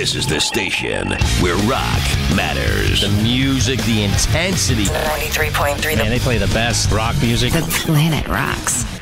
This is the station where rock matters. The music, the intensity. 93.3. Man, they play the best rock music. The planet rocks.